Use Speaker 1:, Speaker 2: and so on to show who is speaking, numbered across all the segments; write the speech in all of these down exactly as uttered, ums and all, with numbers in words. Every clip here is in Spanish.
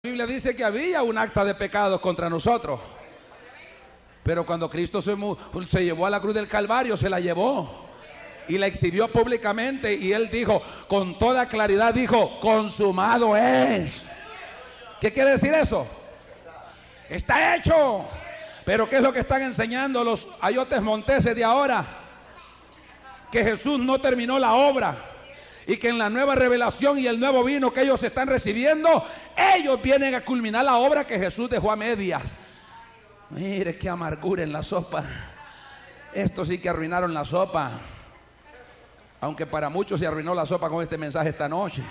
Speaker 1: La Biblia dice que había un acta de pecados contra nosotros, pero cuando Cristo se, se llevó a la cruz del Calvario, se la llevó y la exhibió públicamente, y Él dijo con toda claridad, dijo, consumado es. ¿Qué quiere decir eso? Está hecho. Pero ¿qué es lo que están enseñando los ayotes monteses de ahora? Que Jesús no terminó la obra, y que en la nueva revelación y el nuevo vino que ellos están recibiendo, ellos vienen a culminar la obra que Jesús dejó a medias. Mire qué amargura en la sopa. Estos sí que arruinaron la sopa, aunque para muchos se arruinó la sopa con este mensaje esta noche.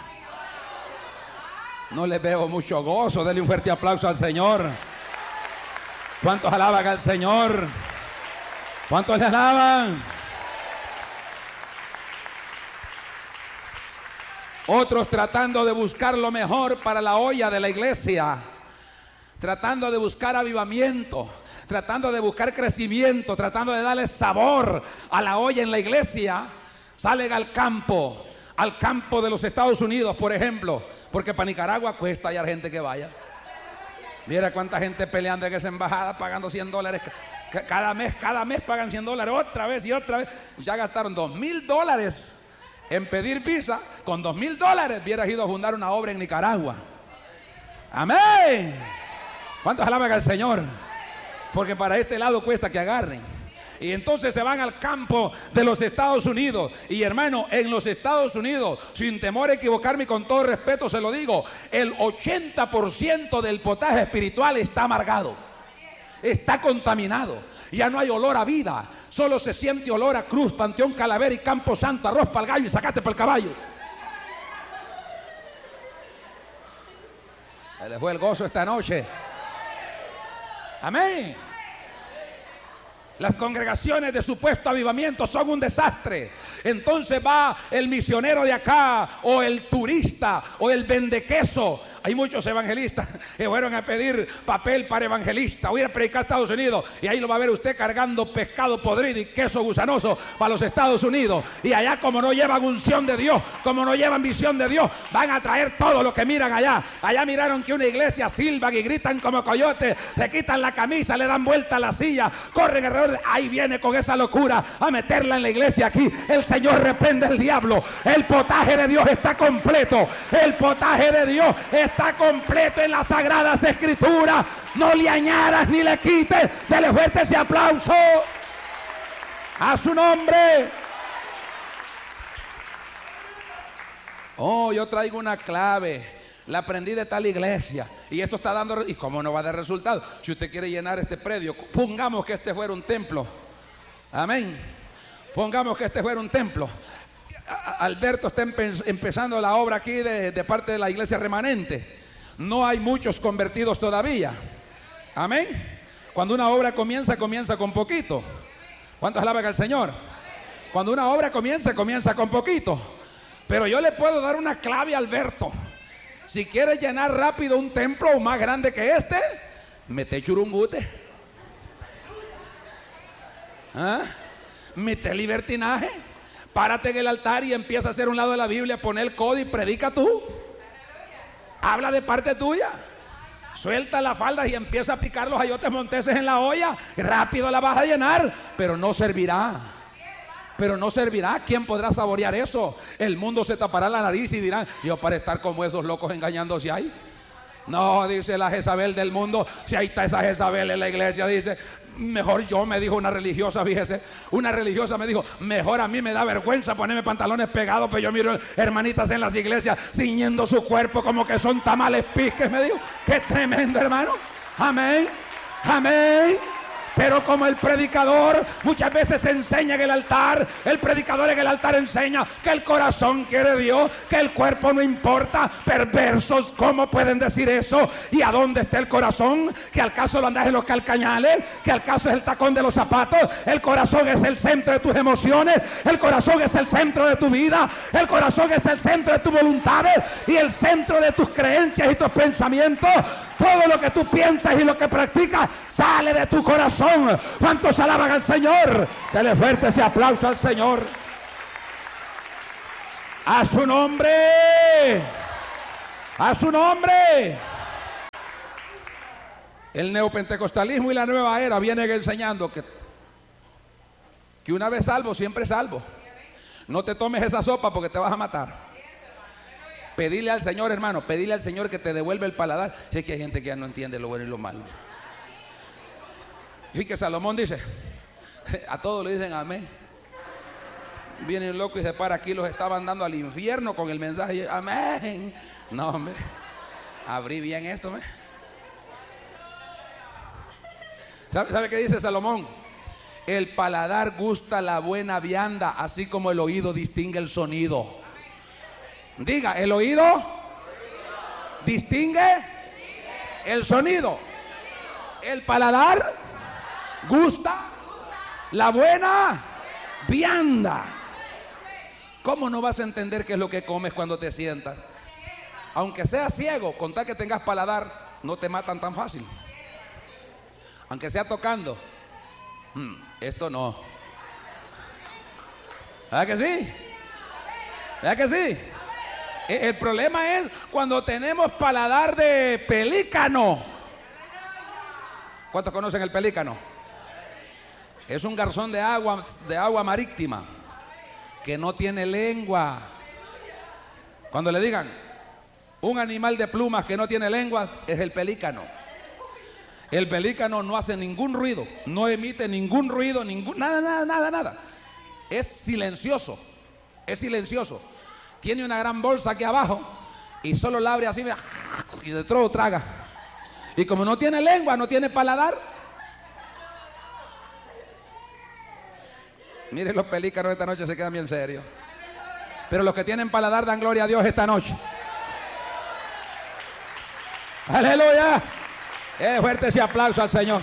Speaker 1: No les veo mucho gozo. Denle un fuerte aplauso al Señor. ¿Cuántos alaban al Señor? ¿Cuántos le alaban? Otros tratando de buscar lo mejor para la olla de la iglesia, tratando de buscar avivamiento, tratando de buscar crecimiento, tratando de darle sabor a la olla en la iglesia, salen al campo, al campo de los Estados Unidos, por ejemplo, porque para Nicaragua cuesta hallar gente que vaya. Mira cuánta gente peleando en esa embajada, pagando cien dólares cada mes, cada mes pagan cien dólares, otra vez y otra vez. Ya gastaron dos mil dólares en pedir visa. Con dos mil dólares hubieras ido a fundar una obra en Nicaragua. Amén. ¿Cuántos alaban al Señor? Porque para este lado cuesta que agarren. Y entonces se van al campo de los Estados Unidos. Y hermano, en los Estados Unidos, sin temor a equivocarme y con todo respeto se lo digo, el ochenta por ciento del potaje espiritual está amargado, está contaminado. Ya no hay olor a vida, solo se siente olor a cruz, panteón, calavera y campo santo, arroz para el gallo y sacate para el caballo. Se les fue el gozo esta noche. Amén. Las congregaciones de supuesto avivamiento son un desastre. Entonces va el misionero de acá, o el turista, o el vendequeso. Hay muchos evangelistas que fueron a pedir papel para evangelista, voy a ir a predicar a Estados Unidos, y ahí lo va a ver usted cargando pescado podrido y queso gusanoso para los Estados Unidos. Y allá, como no llevan unción de Dios, como no llevan visión de Dios, van a traer todo lo que miran allá. Allá miraron que una iglesia silban y gritan como coyotes, se quitan la camisa, le dan vuelta a la silla, corren alrededor. Ahí viene con esa locura a meterla en la iglesia aquí. El Señor reprende al diablo. El potaje de Dios está completo. El potaje de Dios está completo en las sagradas escrituras. No le añadas ni le quites. Dele fuerte ese aplauso a su nombre. Oh, yo traigo una clave. La aprendí de tal iglesia, y esto está dando, y cómo no va a dar resultado. Si usted quiere llenar este predio, pongamos que este fuera un templo. Amén. Pongamos que este fuera un templo. Alberto está empe- empezando la obra aquí de, de parte de la iglesia remanente. No hay muchos convertidos todavía. Amén. Cuando una obra comienza, comienza con poquito. ¿Cuántos alaban al Señor? Cuando una obra comienza, comienza con poquito. Pero yo le puedo dar una clave a Alberto. Si quieres llenar rápido un templo más grande que este, mete churungute. ¿Ah? Mete libertinaje. Párate en el altar y empieza a hacer un lado de la Biblia, poner el codo y predica tú. Habla de parte tuya. Suelta las faldas y empieza a picar los ayotes monteses en la olla. Rápido la vas a llenar, pero no servirá. Pero no servirá. ¿Quién podrá saborear eso? El mundo se tapará la nariz y dirán, yo para estar como esos locos engañándose ahí. No, dice la Jezabel del mundo. Si ahí está esa Jezabel en la iglesia, dice, mejor yo, me dijo una religiosa, fíjese, una religiosa me dijo, mejor a mí me da vergüenza ponerme pantalones pegados, pero yo miro hermanitas en las iglesias ciñendo su cuerpo como que son tamales piques, me dijo. Qué tremendo, hermano. Amén, amén. Pero como el predicador muchas veces enseña en el altar, el predicador en el altar enseña que el corazón quiere Dios, que el cuerpo no importa. Perversos, ¿cómo pueden decir eso? ¿Y a dónde está el corazón? ¿Que al caso lo andas en los calcañales? ¿Que al caso es el tacón de los zapatos? El corazón es el centro de tus emociones, el corazón es el centro de tu vida, el corazón es el centro de tus voluntades y el centro de tus creencias y tus pensamientos. Todo lo que tú piensas y lo que practicas sale de tu corazón. ¿Cuántos alaban al Señor? Dele fuerte ese aplauso al Señor. A su nombre. A su nombre. El neopentecostalismo y la nueva era vienen enseñando que, que una vez salvo, siempre salvo. No te tomes esa sopa porque te vas a matar. Pedirle al Señor, hermano, pedirle al Señor que te devuelva el paladar. Es que hay gente que ya no entiende lo bueno y lo malo. Fíjate, Salomón dice, a todos le dicen amén. Viene un loco y se para aquí, los estaban dando al infierno con el mensaje, amén. No, hombre, abrí bien esto, ¿me? ¿Sabe, ¿Sabe qué dice Salomón? El paladar gusta la buena vianda, así como el oído distingue el sonido. Diga, el oído distingue el sonido. El paladar gusta la buena vianda. ¿Cómo no vas a entender qué es lo que comes cuando te sientas? Aunque seas ciego, con tal que tengas paladar, no te matan tan fácil. Aunque sea tocando, hmm, esto no. ¿Verdad que sí? ¿Verdad que sí? El problema es cuando tenemos paladar de pelícano. ¿Cuántos conocen el pelícano? Es un garzón de agua, de agua marítima que no tiene lengua. Cuando le digan un animal de plumas que no tiene lengua, es el pelícano. El pelícano no hace ningún ruido, no emite ningún ruido, ningún, nada, nada, nada, nada. Es silencioso, es silencioso. Tiene una gran bolsa aquí abajo y solo la abre así y de todo traga. Y como no tiene lengua, no tiene paladar. Miren, los pelícanos esta noche se quedan bien serios. Pero los que tienen paladar dan gloria a Dios esta noche. Aleluya. Eh, fuerte ese aplauso al Señor.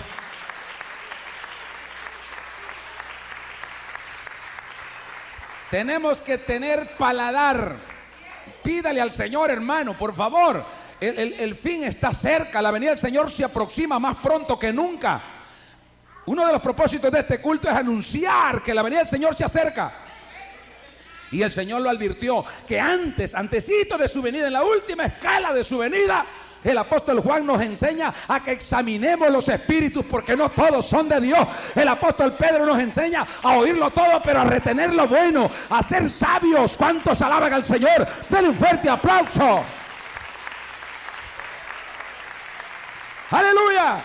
Speaker 1: Tenemos que tener paladar. Pídale al Señor, hermano, por favor. El, el, el fin está cerca. La venida del Señor se aproxima más pronto que nunca. Uno de los propósitos de este culto es anunciar que la venida del Señor se acerca. Y el Señor lo advirtió que antes, antesito de su venida, en la última escala de su venida, el apóstol Juan nos enseña a que examinemos los espíritus, porque no todos son de Dios. El apóstol Pedro nos enseña a oírlo todo, pero a retener lo bueno, a ser sabios. ¿Cuántos alaban al Señor? Denle un fuerte aplauso. Aleluya.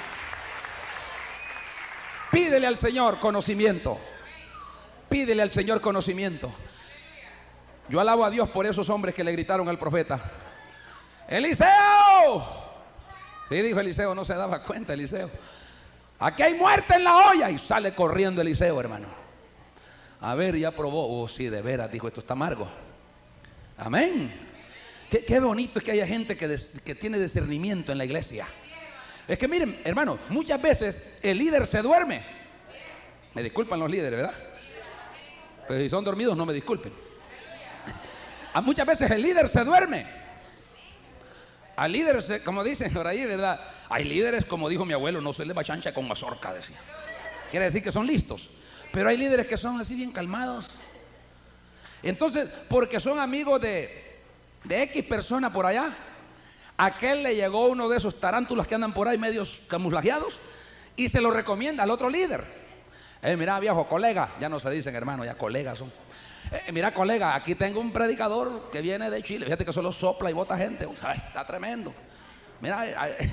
Speaker 1: Pídele al Señor conocimiento. Pídele al Señor conocimiento. Yo alabo a Dios por esos hombres que le gritaron al profeta: Eliseo. Sí, dijo Eliseo, no se daba cuenta Eliseo. Aquí hay muerte en la olla. Y sale corriendo Eliseo, hermano. A ver, ya probó. Oh, sí, de veras, dijo, esto está amargo. Amén. Qué, qué bonito es que haya gente que, des, que tiene discernimiento en la iglesia. Es que miren, hermano, muchas veces el líder se duerme. Me disculpan los líderes, ¿verdad? Pero si son dormidos, no me disculpen. A muchas veces el líder se duerme. Al líder, se, como dicen por ahí, ¿verdad? Hay líderes, como dijo mi abuelo, no se le va chancha con mazorca, decía. Quiere decir que son listos. Pero hay líderes que son así bien calmados. Entonces, porque son amigos de, de X persona por allá, aquel le llegó uno de esos tarántulas que andan por ahí medios camuflajeados y se lo recomienda al otro líder. Eh, mira, viejo colega, ya no se dicen hermano, ya colegas son. Eh, mira, colega, aquí tengo un predicador que viene de Chile. Fíjate que solo sopla y bota gente. Ay, está tremendo. Mira, eh,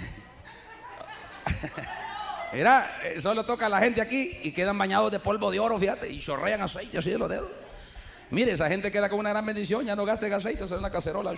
Speaker 1: mira, eh, solo toca a la gente aquí y quedan bañados de polvo de oro, fíjate, y chorrean aceite así de los dedos. Mire, esa gente queda con una gran bendición, ya no gasten aceite, eso es una cacerola.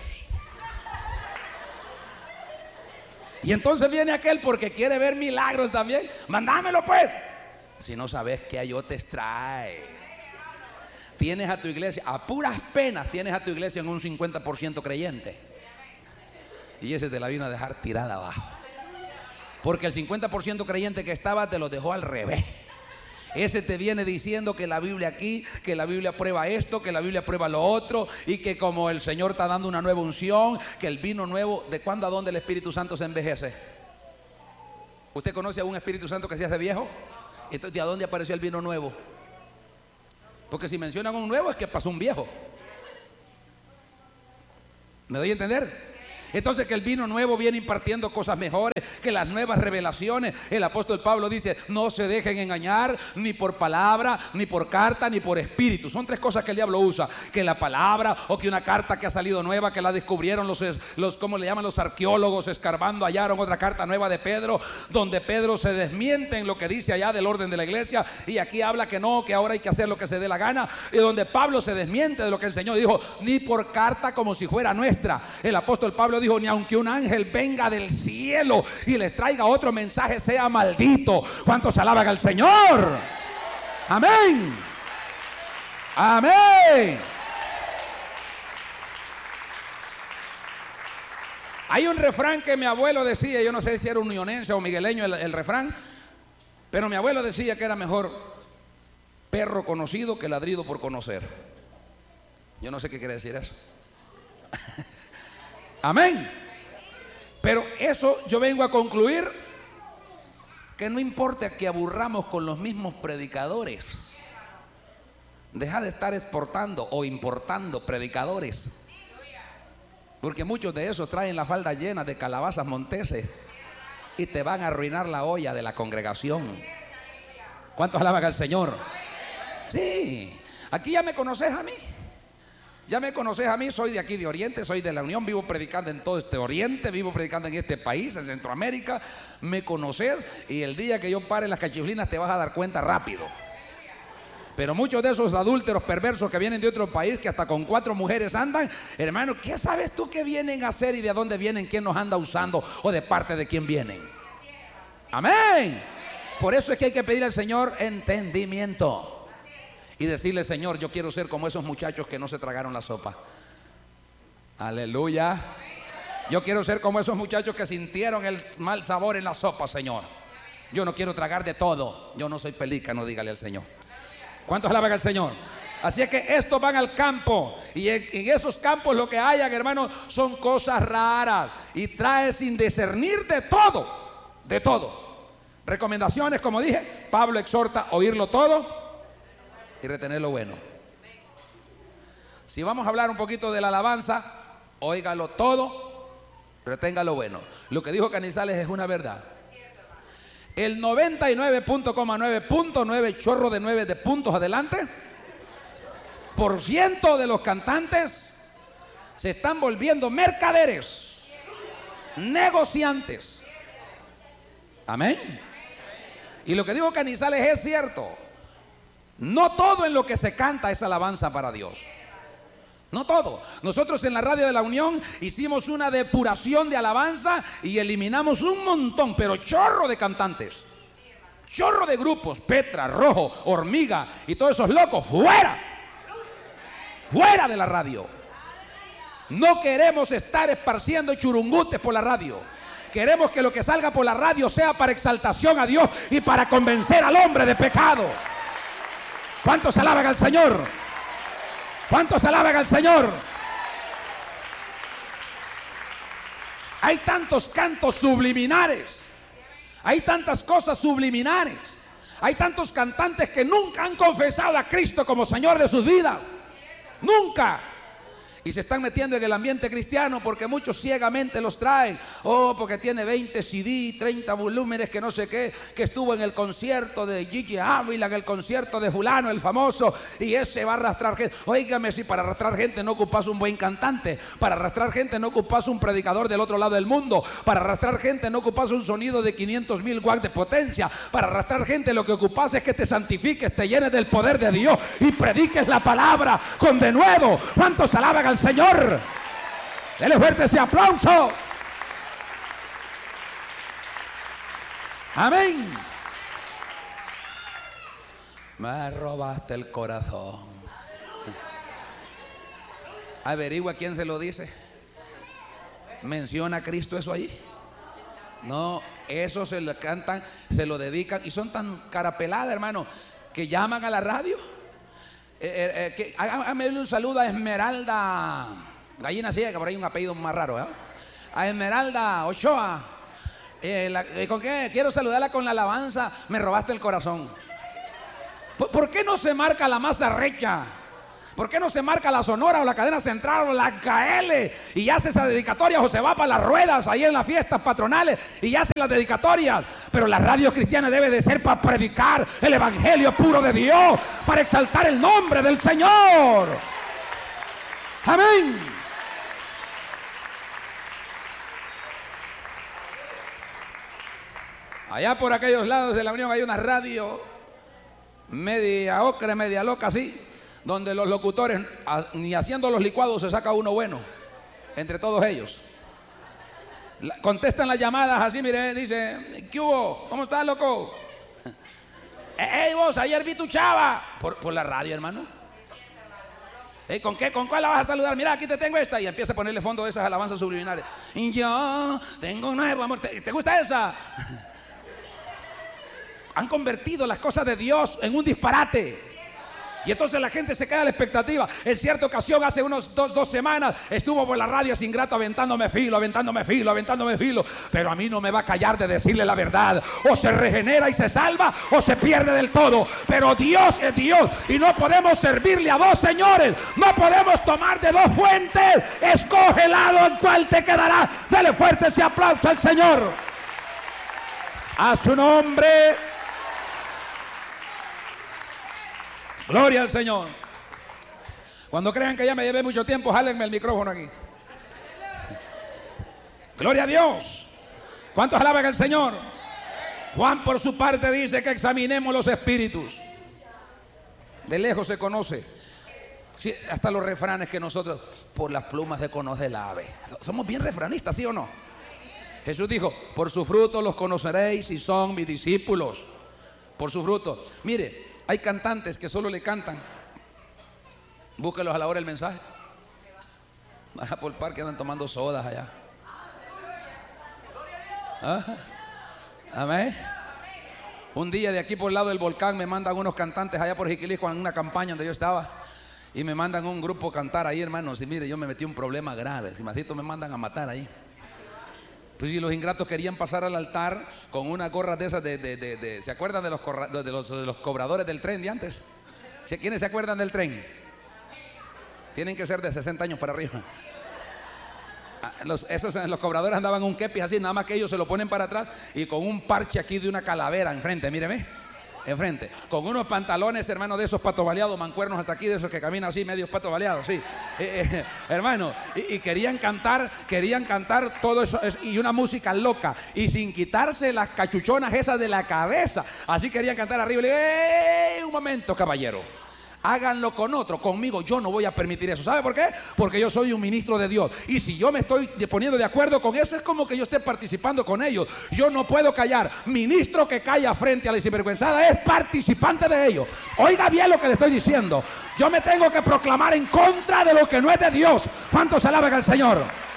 Speaker 1: Y entonces viene aquel porque quiere ver milagros también. Mandámelo pues. Si no sabes qué ayotes trae. Tienes a tu iglesia, a puras penas tienes a tu iglesia en un cincuenta por ciento creyente. Y ese te la vino a dejar tirada abajo. Porque el cincuenta por ciento creyente que estaba te lo dejó al revés. Ese te viene diciendo que la Biblia aquí, que la Biblia prueba esto, que la Biblia prueba lo otro, y que como el Señor está dando una nueva unción, que el vino nuevo, ¿de cuándo a dónde el Espíritu Santo se envejece? ¿Usted conoce a un Espíritu Santo que se hace viejo? Entonces, ¿de a dónde apareció el vino nuevo? Porque si mencionan un nuevo es que pasó un viejo. ¿Me doy a entender? Entonces que el vino nuevo viene impartiendo cosas mejores, que las nuevas revelaciones. El apóstol Pablo dice, no se dejen engañar ni por palabra, ni por carta, ni por espíritu. Son tres cosas que el diablo usa: que la palabra, o que una carta que ha salido nueva, que la descubrieron los, los ¿cómo le llaman? Los arqueólogos, escarbando hallaron otra carta nueva de Pedro, donde Pedro se desmiente en lo que dice allá del orden de la iglesia, y aquí habla que no, que ahora hay que hacer lo que se dé la gana, y donde Pablo se desmiente de lo que enseñó. Dijo, ni por carta como si fuera nuestra. El apóstol Pablo dijo, ni aunque un ángel venga del cielo y les traiga otro mensaje, sea maldito. ¿Cuántos alaban al Señor? Amén. Amén. Hay un refrán que mi abuelo decía, yo no sé si era unionense o migueleño el, el refrán, pero mi abuelo decía que era mejor perro conocido que ladrido por conocer. Yo no sé qué quiere decir eso. Amén. Pero eso yo vengo a concluir, que no importa que aburramos con los mismos predicadores. Deja de estar exportando o importando predicadores, porque muchos de esos traen la falda llena de calabazas monteses y te van a arruinar la olla de la congregación. ¿Cuántos alaban al Señor? Sí, aquí ya me conoces a mí. Ya me conoces a mí, soy de aquí de Oriente, soy de la Unión, vivo predicando en todo este Oriente, vivo predicando en este país, en Centroamérica. Me conoces, y el día que yo pare las cachiflinas te vas a dar cuenta rápido. Pero muchos de esos adúlteros perversos que vienen de otro país, que hasta con cuatro mujeres andan, hermano, ¿qué sabes tú que vienen a hacer y de dónde vienen, quién nos anda usando o de parte de quién vienen? Amén. Por eso es que hay que pedir al Señor entendimiento y decirle, Señor, yo quiero ser como esos muchachos que no se tragaron la sopa. Aleluya. Yo quiero ser como esos muchachos que sintieron el mal sabor en la sopa, Señor. Yo no quiero tragar de todo. Yo no soy pelícano, dígale al Señor. ¿Cuántos alaban al Señor? Así es que estos van al campo, y en, en esos campos lo que hayan, hermanos, son cosas raras, y trae sin discernir de todo, de todo. Recomendaciones, como dije, Pablo exhorta a oírlo todo y retener lo bueno. Si vamos a hablar un poquito de la alabanza, óigalo todo, retenga lo bueno. Lo que dijo Canizales es una verdad. El noventa y nueve punto nueve punto nueve, chorro de nueve de puntos adelante, por ciento de los cantantes se están volviendo mercaderes, negociantes. Amén. Y lo que dijo Canizales es cierto. No todo en lo que se canta es alabanza para Dios. No todo. Nosotros en la radio de la Unión hicimos una depuración de alabanza y eliminamos un montón, pero chorro de cantantes, chorro de grupos, Petra, Rojo, Hormiga y todos esos locos, fuera, fuera de la radio. No queremos estar esparciendo churungutes por la radio. Queremos que lo que salga por la radio sea para exaltación a Dios y para convencer al hombre de pecado. ¿Cuántos alaban al Señor? ¿Cuántos alaban al Señor? Hay tantos cantos subliminares, hay tantas cosas subliminares, hay tantos cantantes que nunca han confesado a Cristo como Señor de sus vidas. Nunca. Y se están metiendo en el ambiente cristiano porque muchos ciegamente los traen. Oh, porque tiene veinte C D, treinta volúmenes, que no sé qué, que estuvo en el concierto de Gigi Ávila, en el concierto de fulano, el famoso, y ese va a arrastrar gente. Óigame, si para arrastrar gente no ocupas un buen cantante, para arrastrar gente no ocupas un predicador del otro lado del mundo, para arrastrar gente no ocupas un sonido de quinientos mil watts de potencia, para arrastrar gente lo que ocupas es que te santifiques, te llenes del poder de Dios y prediques la palabra con denuedo. ¿Cuántos alaban al Señor? Dele fuerte ese aplauso. Amén. Me robaste el corazón. Averigua quién se lo dice. ¿Menciona a Cristo eso ahí? No, eso se lo cantan, se lo dedican, y son tan carapeladas, hermano, que llaman a la radio. Eh, eh, eh, que, hágame un saludo a Esmeralda Gallina Ciega, que por ahí un apellido más raro, ¿eh? A Esmeralda Ochoa. Eh, la, eh, ¿Con qué? Quiero saludarla con la alabanza. Me robaste el corazón. ¿Por, ¿por qué no se marca la más arrecha? ¿Por qué no se marca la Sonora o la Cadena Central o la K L y hace esa dedicatoria, o se va para las ruedas ahí en las fiestas patronales y hace las dedicatorias? Pero la radio cristiana debe de ser para predicar el evangelio puro de Dios, para exaltar el nombre del Señor. Amén. Allá por aquellos lados de la Unión hay una radio media ocre, media loca así, donde los locutores, ni haciendo los licuados se saca uno bueno entre todos ellos. La, contestan las llamadas así, mire, dice: ¿qué hubo? ¿Cómo estás, loco? Hey, vos, ayer vi tu chava. Por, por la radio, hermano. Hey, ¿con qué? ¿Con cuál la vas a saludar? Mira, aquí te tengo esta. Y empieza a ponerle fondo de esas alabanzas subliminales. Y yo tengo un nuevo amor. ¿Te, ¿te gusta esa? Han convertido las cosas de Dios en un disparate. Y entonces la gente se queda a la expectativa. En cierta ocasión, hace unos dos, dos semanas, estuvo por la radio ese ingrato aventándome filo, aventándome filo, aventándome filo. Pero a mí no me va a callar de decirle la verdad. O se regenera y se salva, o se pierde del todo. Pero Dios es Dios y no podemos servirle a dos señores. No podemos tomar de dos fuentes. Escoge el lado en cual te quedará. Dale fuerte ese aplauso al Señor. A su nombre. Gloria al Señor. Cuando crean que ya me llevé mucho tiempo, jálenme el micrófono aquí. Gloria a Dios. ¿Cuántos alaban al Señor? Juan por su parte dice que examinemos los espíritus. De lejos se conoce. Sí, hasta los refranes que nosotros, por las plumas se conoce el ave. Somos bien refranistas, ¿sí o no? Jesús dijo: por su fruto los conoceréis si son mis discípulos. Por su fruto. Mire, hay cantantes que solo le cantan. Búsquelos a la hora del mensaje. Allá por el parque andan tomando sodas allá. ¿Ah? Amén. Un día de aquí por el lado del volcán me mandan unos cantantes allá por Jiquilisco en una campaña donde yo estaba. Y me mandan un grupo a cantar ahí, hermanos. Y mire, yo me metí un problema grave. Si masito me mandan a matar ahí. Pues si los ingratos querían pasar al altar con una gorra de esas de, de, de, de ¿se acuerdan de los, corra, de, los, de los cobradores del tren de antes? ¿Quiénes se acuerdan del tren? Tienen que ser de sesenta años para arriba. Los, esos, los cobradores andaban un kepis así, nada más que ellos se lo ponen para atrás y con un parche aquí de una calavera enfrente, míreme, enfrente, con unos pantalones, hermano, de esos patos baleados, mancuernos hasta aquí, de esos que caminan así, medios patos baleados, sí, eh, eh, hermano, y, y querían cantar, querían cantar todo eso, y una música loca, y sin quitarse las cachuchonas esas de la cabeza, así querían cantar arriba. Y le digo: ¡eh, un momento, caballero! Háganlo con otro, conmigo yo no voy a permitir eso. ¿Sabe por qué? Porque yo soy un ministro de Dios. Y si yo me estoy poniendo de acuerdo con eso, es como que yo esté participando con ellos. Yo no puedo callar. Ministro que calla frente a la sinvergüenzada es participante de ellos. Oiga bien lo que le estoy diciendo. Yo me tengo que proclamar en contra de lo que no es de Dios. ¿Cuántos alaban al Señor?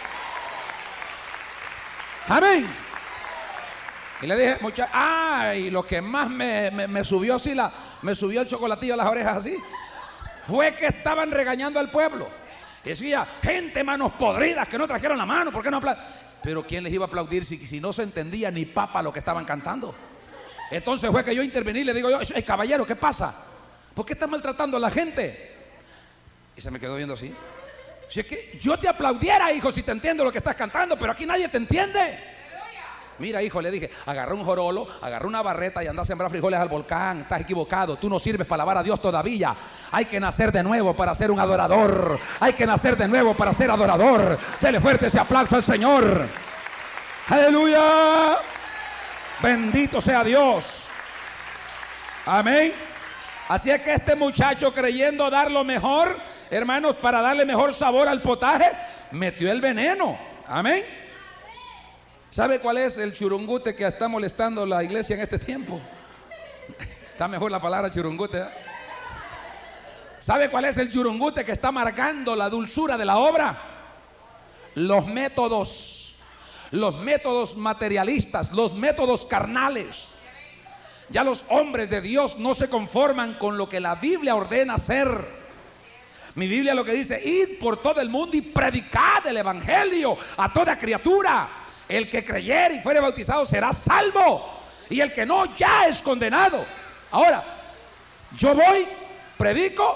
Speaker 1: Amén. Y le dije: mucha, ay, lo que más me, me, me subió así la, me subió el chocolatillo a las orejas así, fue que estaban regañando al pueblo. Y decía: gente, manos podridas, que no trajeron la mano, ¿por qué no aplauden? Pero ¿quién les iba a aplaudir si, si no se entendía ni papa lo que estaban cantando? Entonces fue que yo intervení y le digo yo: hey, caballero, ¿qué pasa? ¿Por qué estás maltratando a la gente? Y se me quedó viendo así. Si es que yo te aplaudiera, hijo, si te entiendo lo que estás cantando, pero aquí nadie te entiende. Mira, hijo, le dije, agarra un jorolo, agarra una barreta y anda a sembrar frijoles al volcán. Estás equivocado, tú no sirves para alabar a Dios todavía. Hay que nacer de nuevo para ser un adorador. Hay que nacer de nuevo para ser adorador. Dele fuerte ese aplauso al Señor. Aleluya. Bendito sea Dios. Amén. Así es que este muchacho, creyendo dar lo mejor, hermanos, para darle mejor sabor al potaje, metió el veneno. Amén. ¿Sabe cuál es el churungute que está molestando la iglesia en este tiempo? Está mejor la palabra churungute, ¿eh? ¿Sabe cuál es el churungute que está marcando la dulzura de la obra? Los métodos, los métodos materialistas, los métodos carnales. Ya los hombres de Dios no se conforman con lo que la Biblia ordena hacer. Mi Biblia lo que dice: id por todo el mundo y predicad el evangelio a toda criatura. El que creyere y fuere bautizado será salvo, y el que no ya es condenado. Ahora, yo voy, predico,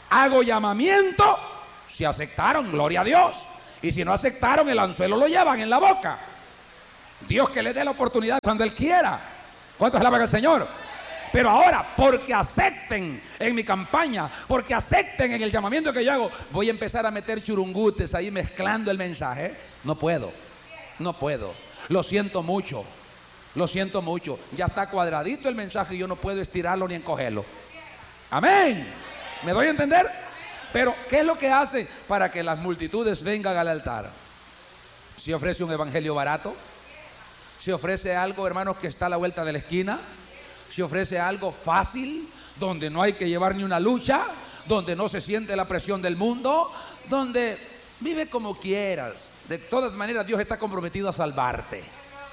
Speaker 1: Hago llamamiento. Si aceptaron, gloria a Dios. Y si no aceptaron, el anzuelo lo llevan en la boca. Dios que les dé la oportunidad cuando Él quiera. ¿Cuántos alaban al Señor? Pero ahora, porque acepten en mi campaña, porque acepten en el llamamiento que yo hago, voy a empezar a meter churungutes ahí mezclando el mensaje. No puedo, no puedo. Lo siento mucho, lo siento mucho. Ya está cuadradito el mensaje y yo no puedo estirarlo ni encogerlo. Amén. ¿Me doy a entender? Pero, ¿qué es lo que hace para que las multitudes vengan al altar? Si ofrece un evangelio barato, si ofrece algo, hermanos, que está a la vuelta de la esquina, si ofrece algo fácil, donde no hay que llevar ni una lucha, donde no se siente la presión del mundo, donde vive como quieras. De todas maneras, Dios está comprometido a salvarte.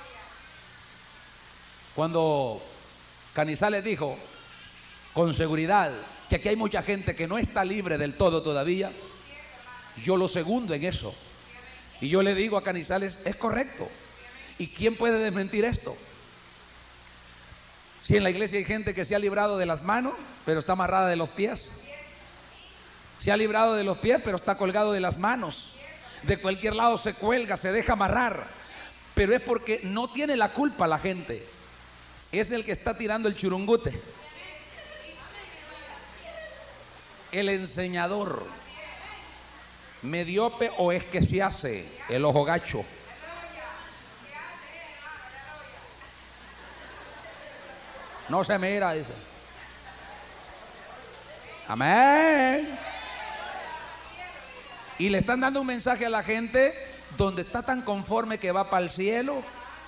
Speaker 1: Cuando Canizales dijo con seguridad que aquí hay mucha gente que no está libre del todo todavía, yo lo segundo en eso. Y yo le digo a Canizales, es correcto. ¿Y quién puede desmentir esto? Si en la iglesia hay gente que se ha librado de las manos, pero está amarrada de los pies. Se ha librado de los pies, pero está colgado de las manos. De cualquier lado se cuelga, se deja amarrar. Pero es porque no tiene la culpa la gente. Es el que está tirando el churungute. El enseñador. Mediope o es que se hace el ojo gacho. No se mira, dice. Amén. Y le están dando un mensaje a la gente donde está tan conforme que va para el cielo.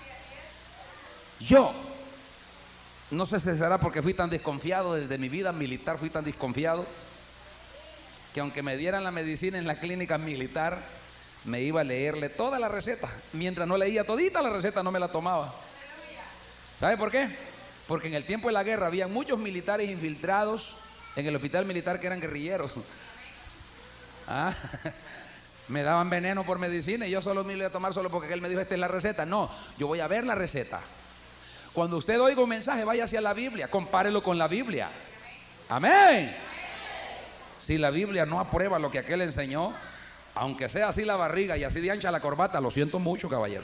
Speaker 1: Yo, no sé si será porque fui tan desconfiado desde mi vida militar, fui tan desconfiado que aunque me dieran la medicina en la clínica militar, me iba a leerle toda la receta. Mientras no leía todita la receta, no me la tomaba. ¿Sabe por qué? Porque en el tiempo de la guerra había muchos militares infiltrados en el hospital militar que eran guerrilleros. ¿Ah? Me daban veneno por medicina y yo solo me lo iba a tomar solo porque él me dijo, esta es la receta. No, yo voy a ver la receta. Cuando usted oiga un mensaje, vaya hacia la Biblia, compárelo con la Biblia. Amén. Si la Biblia no aprueba lo que aquel enseñó, aunque sea así la barriga y así de ancha la corbata, lo siento mucho, caballero.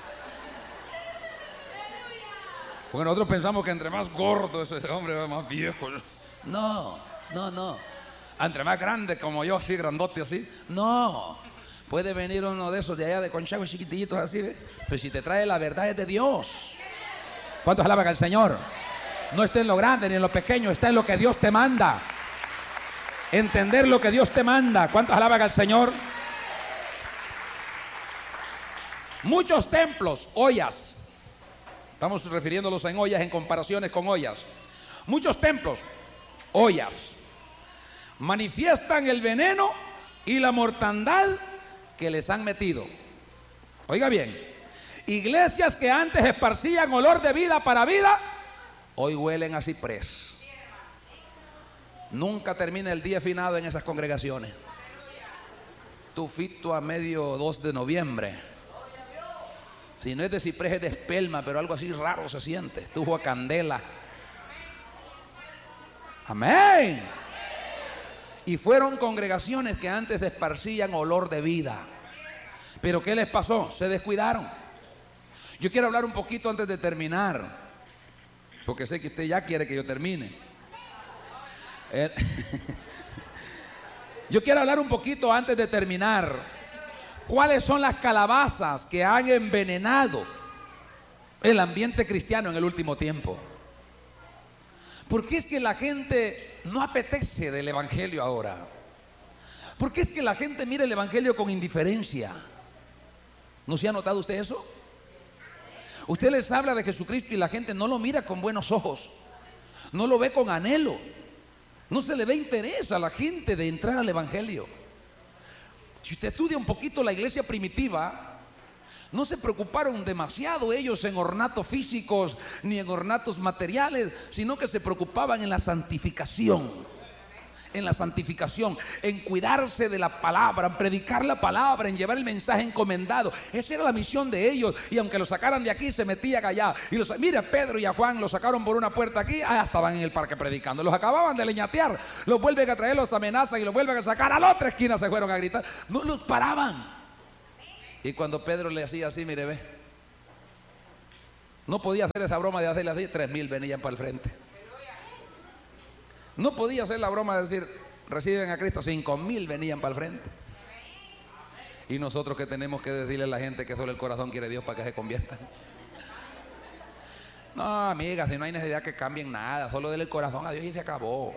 Speaker 1: Porque nosotros pensamos que entre más gordo ese hombre va más viejo. No, no, no. Entre más grande como yo, así, grandote así. No. Puede venir uno de esos de allá de Conchagua, chiquititos así, ¿ves? Pero si te trae la verdad es de Dios. ¿Cuántos alaban al Señor? No está en lo grande ni en lo pequeño, está en lo que Dios te manda. Entender lo que Dios te manda. ¿Cuántos alaban al Señor? Muchos templos, ollas. Estamos refiriéndolos en ollas en comparaciones con ollas. Muchos templos, ollas, manifiestan el veneno y la mortandad que les han metido. Oiga bien, iglesias que antes esparcían olor de vida para vida, hoy huelen a ciprés. Nunca termina el día finado en esas congregaciones. Tufito a medio dos de noviembre. Si no es de ciprés, es de espelma, pero algo así raro se siente. Tufo a candela. Amén. Y fueron congregaciones que antes esparcían olor de vida. Pero ¿qué les pasó? Se descuidaron. Yo quiero hablar un poquito antes de terminar, porque sé que usted ya quiere que yo termine. Eh, yo quiero hablar un poquito antes de terminar. ¿Cuáles son las calabazas que han envenenado el ambiente cristiano en el último tiempo? ¿Por qué es que la gente no apetece del evangelio ahora? ¿Por qué es que la gente mira el evangelio con indiferencia? ¿No se ha notado usted eso? Usted les habla de Jesucristo y la gente no lo mira con buenos ojos, no lo ve con anhelo, no se le ve interés a la gente de entrar al evangelio. Si usted estudia un poquito la iglesia primitiva, no se preocuparon demasiado ellos en ornatos físicos ni en ornatos materiales, sino que se preocupaban en la santificación, en la santificación, en cuidarse de la palabra, en predicar la palabra, en llevar el mensaje encomendado. Esa era la misión de ellos. Y aunque los sacaran de aquí, se metían allá. Y los, mira, Pedro y a Juan los sacaron por una puerta aquí, ah, estaban en el parque predicando. Los acababan de leñatear, los vuelven a traer, los amenazan y los vuelven a sacar. A la otra esquina se fueron a gritar. No los paraban. Y cuando Pedro le hacía así, mire, ve, no podía hacer esa broma de hacerle así, tres mil venían para el frente. No podía hacer la broma de decir, reciben a Cristo, cinco mil venían para el frente. Y nosotros que tenemos que decirle a la gente que solo el corazón quiere Dios para que se conviertan. No, amiga, si no hay necesidad que cambien nada, solo denle el corazón a Dios y se acabó.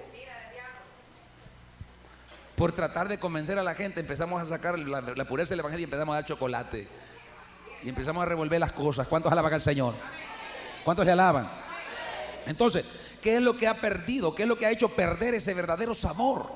Speaker 1: Por tratar de convencer a la gente empezamos a sacar la, la pureza del evangelio y empezamos a dar chocolate. Y empezamos a revolver las cosas. ¿Cuántos alaban al Señor? ¿Cuántos le alaban? Entonces, ¿qué es lo que ha perdido? ¿Qué es lo que ha hecho perder ese verdadero sabor?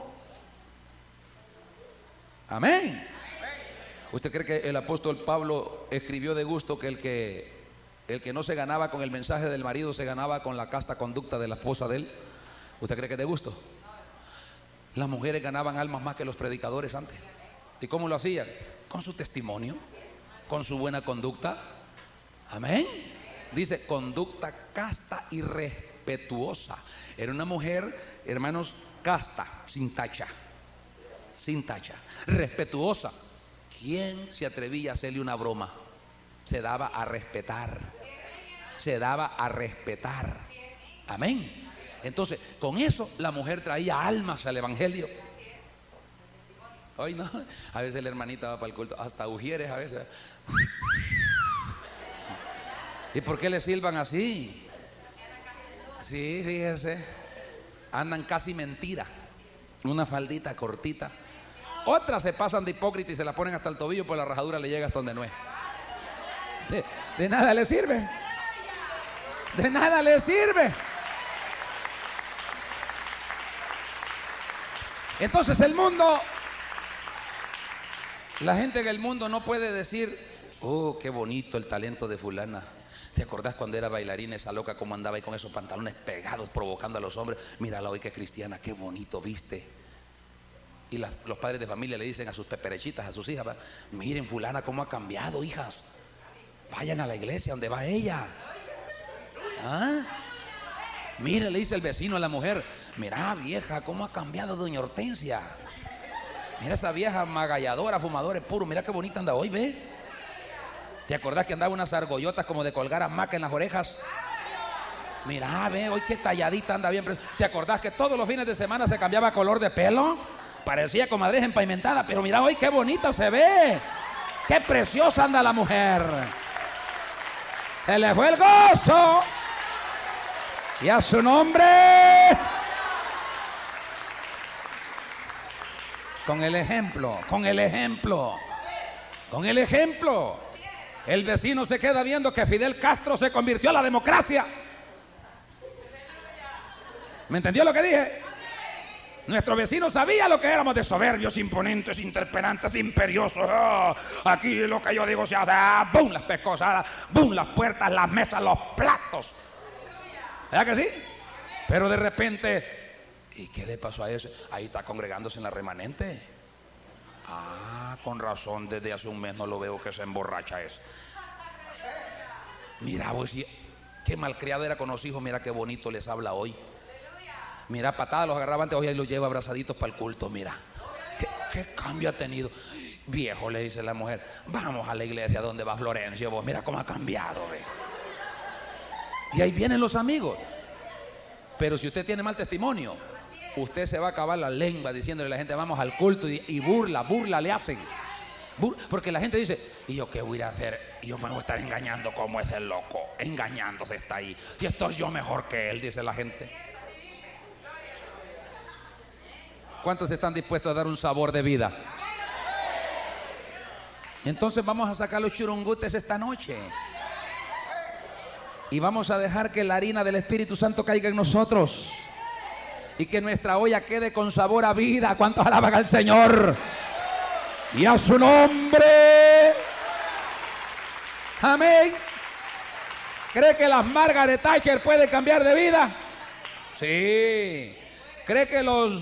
Speaker 1: Amén. ¿Usted cree que el apóstol Pablo escribió de gusto que el que el que no se ganaba con el mensaje del marido se ganaba con la casta conducta de la esposa de él? ¿Usted cree que es de gusto? Las mujeres ganaban almas más que los predicadores antes. ¿Y cómo lo hacían? Con su testimonio, con su buena conducta. Amén. Dice conducta casta y respetuosa. Era una mujer, hermanos, casta, sin tacha, sin tacha, respetuosa. ¿Quién se atrevía a hacerle una broma? Se daba a respetar, se daba a respetar. Amén. Entonces, con eso la mujer traía almas al evangelio. Hoy no, a veces la hermanita va para el culto, hasta ujieres a veces. ¿Y por qué le silban así? Sí, fíjese, andan casi mentira, una faldita cortita. Otras se pasan de hipócritas y se la ponen hasta el tobillo, pues la rajadura le llega hasta donde no es. De, de nada le sirve. De nada le sirve. Entonces el mundo, la gente en el mundo no puede decir, oh, qué bonito el talento de fulana. ¿Te acordás cuando era bailarina esa loca cómo andaba ahí con esos pantalones pegados provocando a los hombres? Mírala hoy que cristiana, qué bonito viste. Y las, los padres de familia le dicen a sus peperechitas, a sus hijas, miren fulana cómo ha cambiado, hijas. Vayan a la iglesia donde va ella. ¿Ah? Mire, le dice el vecino a la mujer, mira vieja, cómo ha cambiado doña Hortensia. Mira esa vieja magalladora, fumadora puro, mira qué bonita anda hoy, ve. ¿Te acordás que andaba unas argollotas como de colgar hamaca en las orejas? Mira, ve, hoy qué talladita anda bien. ¿Te acordás que todos los fines de semana se cambiaba color de pelo? Parecía comadreja empaimentada, pero mira hoy qué bonita se ve. Qué preciosa anda la mujer. Se le fue el gozo. Y a su nombre. Con el ejemplo, con el ejemplo, con el ejemplo. El vecino se queda viendo que Fidel Castro se convirtió a la democracia. ¿Me entendió lo que dije? Nuestro vecino sabía lo que éramos, de soberbios, imponentes, interpelantes, imperiosos. Oh, aquí lo que yo digo se hace, ah, ¡bum! Las pescosadas, ¡bum! Las puertas, las mesas, los platos. ¿Verdad que sí? Pero de repente, ¿y qué le pasó a ese? Ahí está congregándose en la remanente. Ah, con razón, desde hace un mes no lo veo que se emborracha ese. Mira, vos, qué malcriado era con los hijos, mira qué bonito les habla hoy. Mira, patadas los agarraba antes, hoy ahí los lleva abrazaditos para el culto, mira. ¿Qué, qué cambio ha tenido? Viejo, le dice la mujer, vamos a la iglesia donde va Florencio, vos mira cómo ha cambiado, ve. Y ahí vienen los amigos. Pero si usted tiene mal testimonio, usted se va a acabar la lengua diciéndole a la gente, vamos al culto, y, y burla, burla le hacen. Bur porque la gente dice, ¿y yo qué voy a hacer? Y yo me voy a estar engañando como ese loco, engañándose está ahí. Y estoy yo mejor que él, dice la gente. ¿Cuántos están dispuestos a dar un sabor de vida? Entonces vamos a sacar los churungutes esta noche. Y vamos a dejar que la harina del Espíritu Santo caiga en nosotros. Y que nuestra olla quede con sabor a vida. ¿Cuántos alaban al Señor? Y a su nombre. Amén. ¿Cree que las Margaret Thatcher puede cambiar de vida? Sí. ¿Cree que los...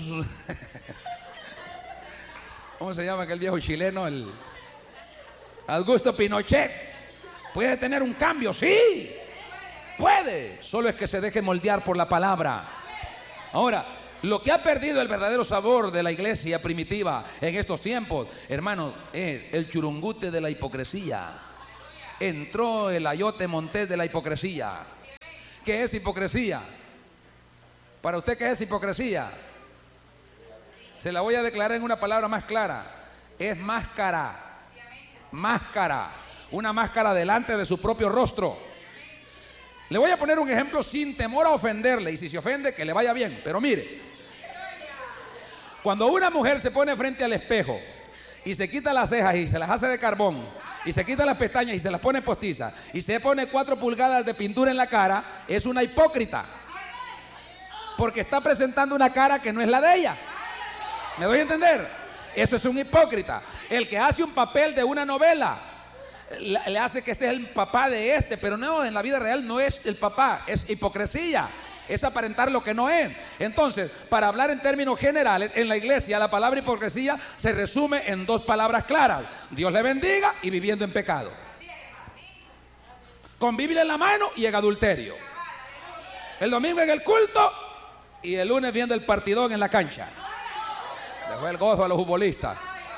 Speaker 1: ¿Cómo se llama aquel viejo chileno? El Augusto Pinochet. ¿Puede tener un cambio? Sí, puede. Solo es que se deje moldear por la palabra. Ahora, lo que ha perdido el verdadero sabor de la iglesia primitiva en estos tiempos, hermanos, es el churungute de la hipocresía. Entró el ayote montés de la hipocresía. ¿Qué es hipocresía? Para usted, ¿qué es hipocresía? Se la voy a declarar en una palabra más clara. Es máscara. Máscara. Una máscara delante de su propio rostro. Le voy a poner un ejemplo sin temor a ofenderle. Y si se ofende, que le vaya bien. Pero mire, cuando una mujer se pone frente al espejo y se quita las cejas y se las hace de carbón, y se quita las pestañas y se las pone postizas, y se pone cuatro pulgadas de pintura en la cara, es una hipócrita. Porque está presentando una cara que no es la de ella. ¿Me doy a entender? Eso es un hipócrita. El que hace un papel de una novela le hace que este es el papá de este, pero no, en la vida real no es el papá, es hipocresía, es aparentar lo que no es. Entonces, para hablar en términos generales, en la iglesia la palabra hipocresía se resume en dos palabras claras: Dios le bendiga y viviendo en pecado, con Biblia en la mano y en adulterio, el domingo en el culto y el lunes viendo el partidón en la cancha. Dejó el gozo a los futbolistas.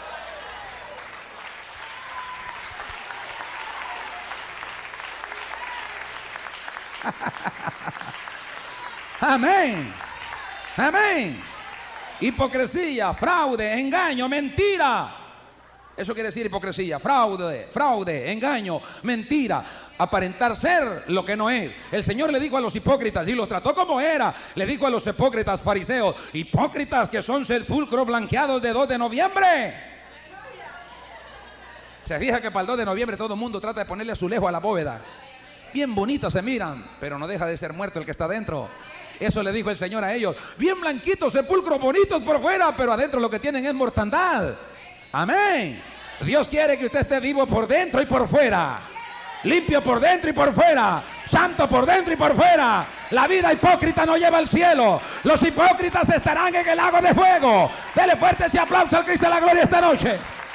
Speaker 1: Amén. Amén. Hipocresía, fraude, engaño, mentira. Eso quiere decir hipocresía, fraude, fraude, engaño, mentira. Aparentar ser lo que no es. El Señor le dijo a los hipócritas, y los trató como era, le dijo a los hipócritas fariseos: hipócritas que son sepulcros blanqueados de dos de noviembre. Se fija que para el dos de noviembre todo el mundo trata de ponerle azulejo a la bóveda. Bien bonitas se miran, pero no deja de ser muerto el que está dentro. Eso le dijo el Señor a ellos: bien blanquitos, sepulcros bonitos por fuera, pero adentro lo que tienen es mortandad. Amén. Dios quiere que usted esté vivo por dentro y por fuera, limpio por dentro y por fuera, santo por dentro y por fuera. La vida hipócrita no lleva al cielo. Los hipócritas estarán en el lago de fuego. Dele fuerte ese aplauso al Cristo de la gloria esta noche.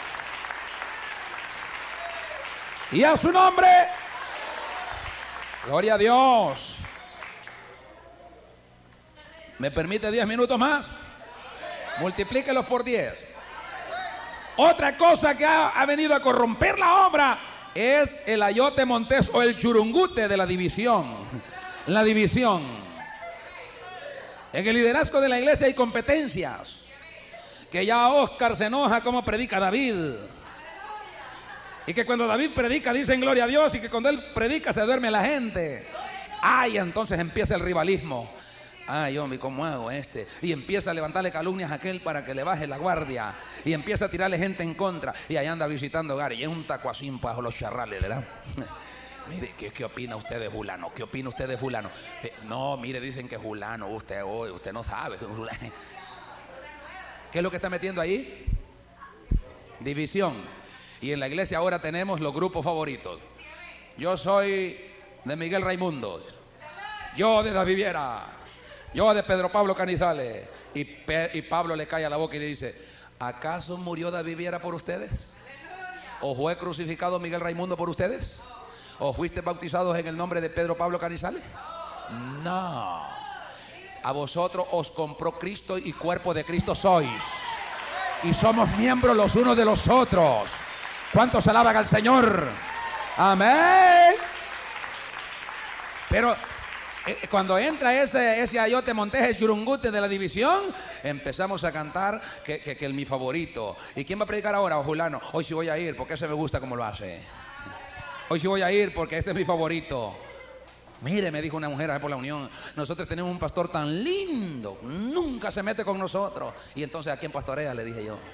Speaker 1: Y a su nombre, gloria a Dios. ¿Me permite diez minutos más? Multiplíquelos por diez. Otra cosa que ha, ha venido a corromper la obra es el ayote montés o el churungute de la división. La división. En el liderazgo de la iglesia hay competencias. Que ya Oscar se enoja como predica David. Y que cuando David predica dicen gloria a Dios, y que cuando él predica se duerme la gente. Ay, entonces empieza el rivalismo. Ay, hombre, ¿cómo hago este? Y empieza a levantarle calumnias a aquel para que le baje la guardia. Y empieza a tirarle gente en contra. Y ahí anda visitando hogares. Y es un tacuacín para los charrales, ¿verdad? Mire, ¿qué, ¿qué opina usted de fulano? ¿Qué opina usted de fulano? Eh, no, mire, dicen que fulano, usted, oh, usted no sabe. ¿Qué es lo que está metiendo ahí? División. Y en la iglesia ahora tenemos los grupos favoritos. Yo soy de Miguel Raimundo. Yo de David Viera. Yo de Pedro Pablo Canizales. Y, Pe y Pablo le cae a la boca y le dice: ¿acaso murió David Viera por ustedes? ¿O fue crucificado Miguel Raimundo por ustedes? ¿O fuiste bautizados en el nombre de Pedro Pablo Canizales? No. A vosotros os compró Cristo y cuerpo de Cristo sois. Y somos miembros los unos de los otros. ¿Cuántos alaban al Señor? Amén. Pero eh, cuando entra ese, ese ayote montés, churungute de la división, empezamos a cantar que, que, que es mi favorito. ¿Y quién va a predicar ahora? Fulano. Hoy sí voy a ir porque ese me gusta como lo hace. Hoy sí voy a ir porque este es mi favorito. Mire, me dijo una mujer ahí por la unión, nosotros tenemos un pastor tan lindo, nunca se mete con nosotros. Y entonces, ¿a quién pastorea? Le dije yo.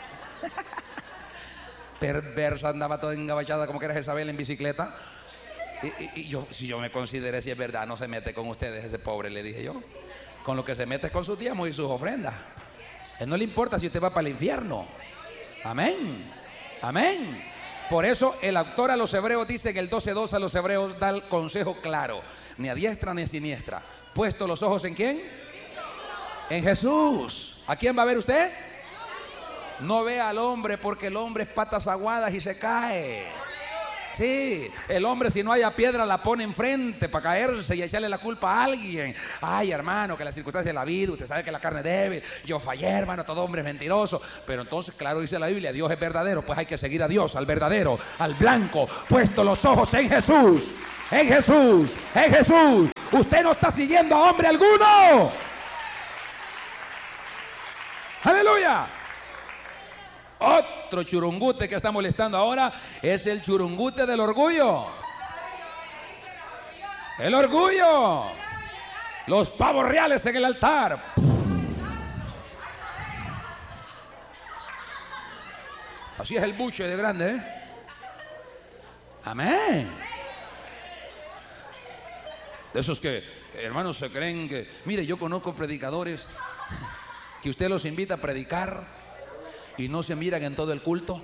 Speaker 1: Perversa, andaba toda engabachada como que era Jezabel en bicicleta. Y, y, y yo, si yo me consideré, si es verdad, no se mete con ustedes ese pobre, le dije yo. Con lo que se mete es con sus diezmos y sus ofrendas. A él no le importa si usted va para el infierno. Amén. Amén. Por eso el autor a los hebreos dice que el doce dos a los hebreos da el consejo claro: ni a diestra ni a siniestra. Puesto los ojos en quién. En Jesús. ¿A quién va a ver usted? No ve al hombre, porque el hombre es patas aguadas y se cae. Sí, el hombre si no haya piedra la pone enfrente para caerse y echarle la culpa a alguien. Ay, hermano, que las circunstancias de la vida, usted sabe que la carne es débil, yo fallé, hermano, todo hombre es mentiroso. Pero entonces, claro, dice la Biblia, Dios es verdadero, pues hay que seguir a Dios, al verdadero, al blanco, puesto los ojos en Jesús, en Jesús, en Jesús. Usted no está siguiendo a hombre alguno. Aleluya. Otro churungute que está molestando ahora es el churungute del orgullo. El orgullo. Los pavos reales en el altar. Así es el buche de grande, ¿eh? Amén. De esos que, hermanos, se creen que... Mire, yo conozco predicadores que usted los invita a predicar y no se miran en todo el culto.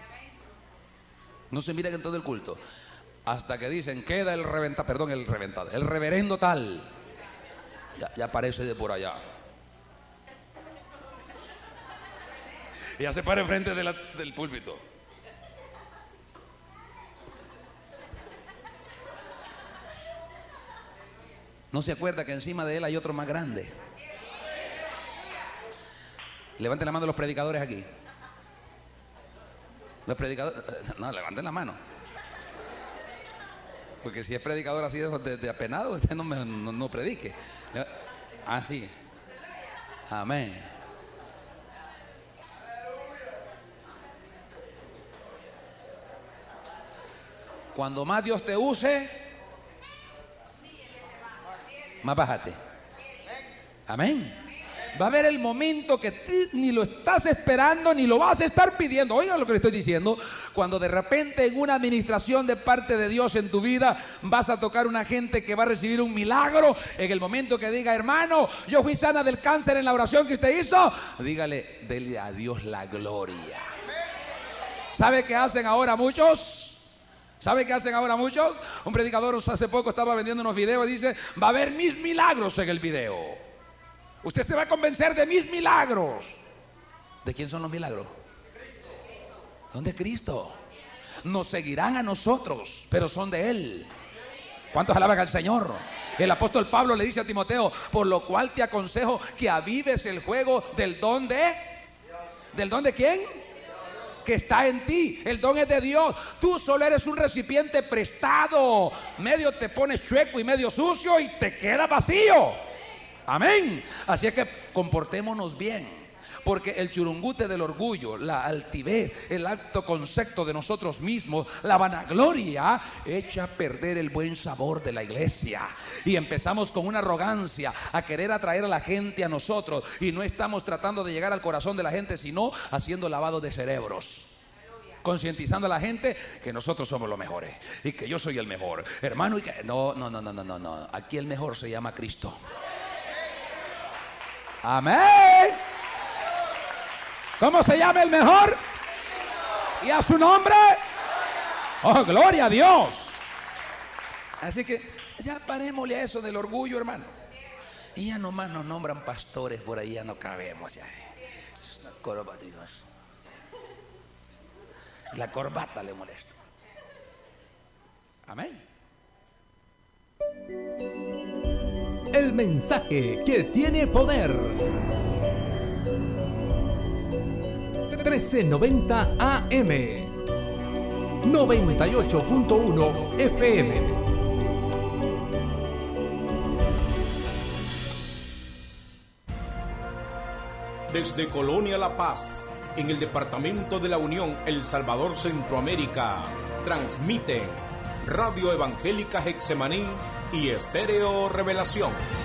Speaker 1: No se miran en todo el culto. Hasta que dicen, queda el reventado, perdón, el reventado, el reverendo tal. Ya, ya aparece de por allá. Y ya se para enfrente de la, del púlpito. ¿No se acuerda que encima de él hay otro más grande? Levanten la mano los predicadores aquí. Los predicadores, no, levanten la mano. Porque si es predicador así de, de, de apenado, usted no, me, no, no predique. Ah, sí. Amén. Cuando más Dios te use, más bájate. Amén. Va a haber el momento que tú ni lo estás esperando ni lo vas a estar pidiendo. Oigan lo que le estoy diciendo. Cuando de repente en una administración de parte de Dios en tu vida vas a tocar una gente que va a recibir un milagro, en el momento que diga, hermano, yo fui sana del cáncer en la oración que usted hizo, dígale, dele a Dios la gloria. ¿Sabe qué hacen ahora muchos? ¿Sabe qué hacen ahora muchos? Un predicador hace poco estaba vendiendo unos videos y dice, va a haber mis milagros en el video. Usted se va a convencer de mis milagros. ¿De quién son los milagros? Cristo. Son de Cristo. Nos seguirán a nosotros, pero son de Él. ¿Cuántos alaban al Señor? El apóstol Pablo le dice a Timoteo, por lo cual te aconsejo que avives el fuego del don de... ¿Del don de quién? Que está en ti. El don es de Dios. Tú solo eres un recipiente prestado. Medio te pones chueco y medio sucio y te queda vacío. Amén. Así es que comportémonos bien, porque el churungute del orgullo, la altivez, el alto concepto de nosotros mismos, la vanagloria, echa a perder el buen sabor de la iglesia. Y empezamos con una arrogancia a querer atraer a la gente a nosotros, y no estamos tratando de llegar al corazón de la gente, sino haciendo lavado de cerebros, concientizando a la gente que nosotros somos los mejores y que yo soy el mejor, hermano, y que no, no, no, no, no, no, no. Aquí el mejor se llama Cristo. Amén. ¿Cómo se llama el mejor? ¿Y a su nombre? Oh, gloria a Dios. Así que ya parémosle a eso del orgullo, hermano. Y ya nomás nos nombran pastores por ahí, ya no cabemos ya. La corbata, la corbata le molesta. Amén.
Speaker 2: El mensaje que tiene poder. trece noventa A M, noventa y ocho punto uno F M.
Speaker 3: Desde Colonia La Paz, en el departamento de la Unión, El Salvador, Centroamérica, transmiten Radio Evangélica Getsemaní y Estéreo Revelación.